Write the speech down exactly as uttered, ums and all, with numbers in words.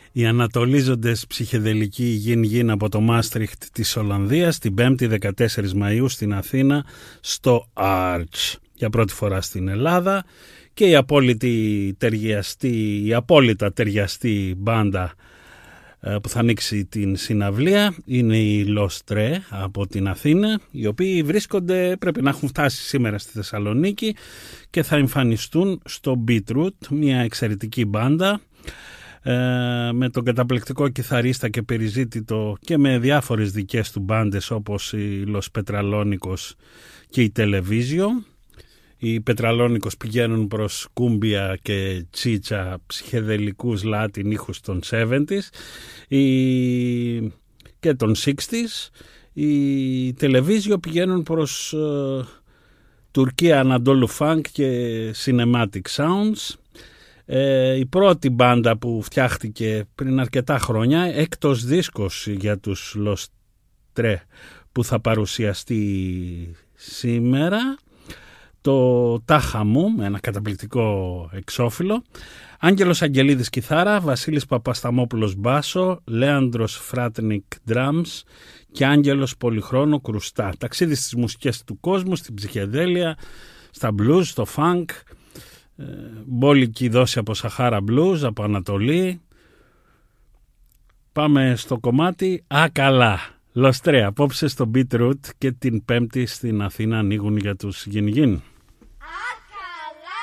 Οι ανατολίζοντες ψυχεδελικοί Γιν Γιν από το Μάστριχτ της Ολλανδίας την πέμπτη δεκατέσσερις Μαΐου στην Αθήνα στο Arch για πρώτη φορά στην Ελλάδα, και η, απόλυτη ταιριαστή, η απόλυτα ταιριαστή μπάντα που θα ανοίξει την συναυλία είναι οι Los Tre από την Αθήνα, οι οποίοι βρίσκονται, πρέπει να έχουν φτάσει σήμερα στη Θεσσαλονίκη και θα εμφανιστούν στο Beetroot, μια εξαιρετική μπάντα με τον καταπληκτικό κιθαρίστα και περιζήτητο και με διάφορες δικές του μπάντες όπως οι Los Petralónicos και η Televisio. Οι Πετραλόνικος πηγαίνουν προς κούμπια και τσίτσα, ψυχεδελικούς Latin ήχους των εβδομήντα οι... και των εξήντα. Οι Televisio πηγαίνουν προς uh, Τουρκία, Ανατόλου Funk και Cinematic Sounds. Ε, η πρώτη μπάντα που φτιάχτηκε πριν αρκετά χρόνια, έκτος δίσκος για τους Los Tre που θα παρουσιαστεί σήμερα, το Τάχα μου, με ένα καταπληκτικό εξώφυλλο, Άγγελος Αγγελίδης κιθάρα, Βασίλης Παπασταμόπουλος μπάσο, Λέανδρος Φράτνικ drums και Άγγελος Πολυχρόνο κρουστά. Ταξίδι στις μουσικές του κόσμου, στην ψυχεδέλεια, στα blues, στο funk, ε, μπόλικη δόση από Σαχάρα blues, από Ανατολή. Πάμε στο κομμάτι «Α, καλά». Los Tre απόψε στο Beetroot και την Πέμπτη στην Αθήνα ανοίγουν για τους Γιν Γιν.